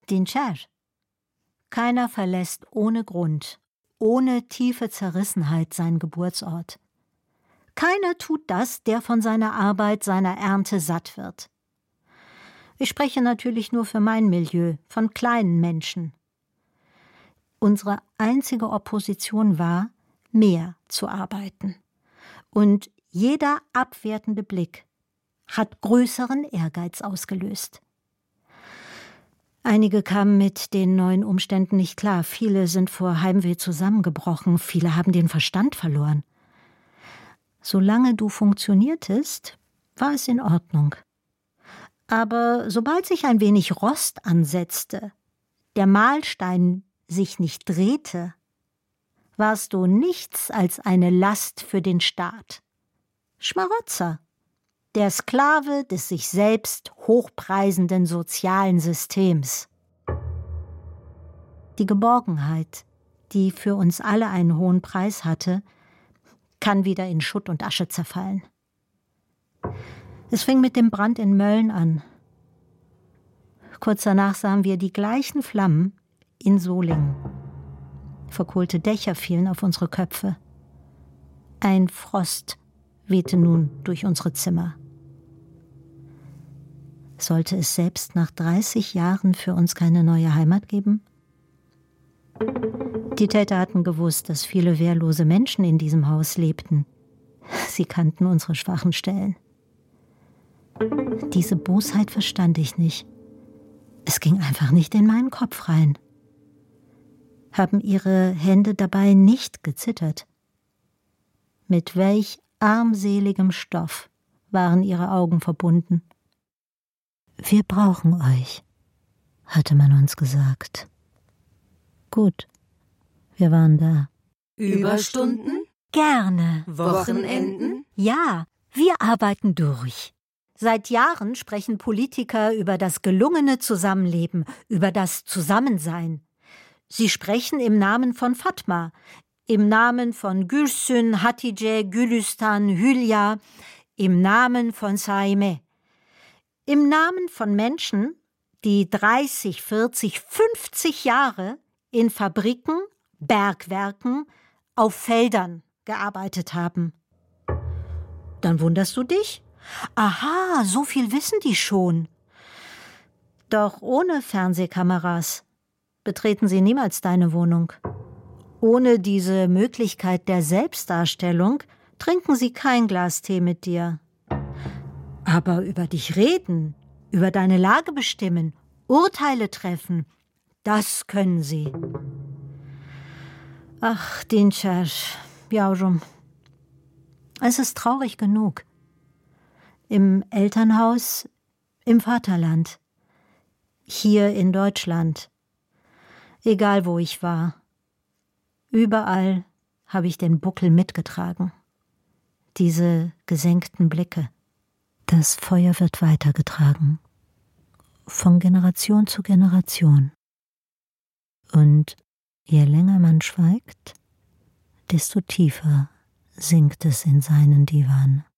Dinçer. Keiner verlässt ohne Grund, ohne tiefe Zerrissenheit seinen Geburtsort. Keiner tut das, der von seiner Arbeit, seiner Ernte satt wird. Ich spreche natürlich nur für mein Milieu, von kleinen Menschen. Unsere einzige Opposition war, mehr zu arbeiten. Und jeder abwertende Blick hat größeren Ehrgeiz ausgelöst. Einige kamen mit den neuen Umständen nicht klar. Viele sind vor Heimweh zusammengebrochen. Viele haben den Verstand verloren. Solange du funktioniertest, war es in Ordnung. Aber sobald sich ein wenig Rost ansetzte, der Mahlstein sich nicht drehte, warst du nichts als eine Last für den Staat. Schmarotzer, der Sklave des sich selbst hochpreisenden sozialen Systems. Die Geborgenheit, die für uns alle einen hohen Preis hatte, kann wieder in Schutt und Asche zerfallen. Es fing mit dem Brand in Mölln an. Kurz danach sahen wir die gleichen Flammen in Solingen. Verkohlte Dächer fielen auf unsere Köpfe. Ein Frost wehte nun durch unsere Zimmer. Sollte es selbst nach 30 Jahren für uns keine neue Heimat geben? Die Täter hatten gewusst, dass viele wehrlose Menschen in diesem Haus lebten. Sie kannten unsere schwachen Stellen. Diese Bosheit verstand ich nicht. Es ging einfach nicht in meinen Kopf rein. Haben ihre Hände dabei nicht gezittert? Mit welch armseligem Stoff waren ihre Augen verbunden? Wir brauchen euch, hatte man uns gesagt. Gut, wir waren da. Überstunden? Gerne. Wochenenden? Ja, wir arbeiten durch. Seit Jahren sprechen Politiker über das gelungene Zusammenleben, über das Zusammensein. Sie sprechen im Namen von Fatma, im Namen von Gülsün, Hatice, Gülistan, Hülya, im Namen von Saime. Im Namen von Menschen, die 30, 40, 50 Jahre in Fabriken, Bergwerken, auf Feldern gearbeitet haben. Dann wunderst du dich? Aha, so viel wissen die schon. Doch ohne Fernsehkameras betreten sie niemals deine Wohnung. Ohne diese Möglichkeit der Selbstdarstellung trinken sie kein Glas Tee mit dir. Aber über dich reden, über deine Lage bestimmen, Urteile treffen, das können sie. Ach, Dinçer, yavrum. Es ist traurig genug. Im Elternhaus, im Vaterland, hier in Deutschland, egal wo ich war. Überall habe ich den Buckel mitgetragen. Diese gesenkten Blicke. Das Feuer wird weitergetragen. Von Generation zu Generation. Und je länger man schweigt, desto tiefer sinkt es in seinen Divan.